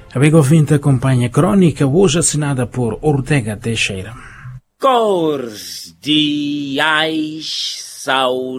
Amigo ouvinte, acompanha a crónica hoje assinada por Ortega Teixeira. Cordiais saudações.